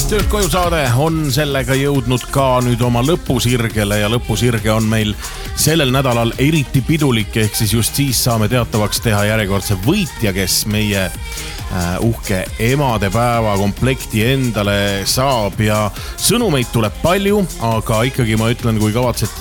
töölt koju saade on sellega jõudnud ka nüüd oma lõpusirgele ja lõpusirge on meil sellel nädalal eriti pidulik, ehk just siis saame teatavaks teha järjekordse võitja, kes meie uhke emadepäeva komplekti endale saab ja sõnumeid tuleb palju, aga ikkagi ma ütlen, kui kavatsete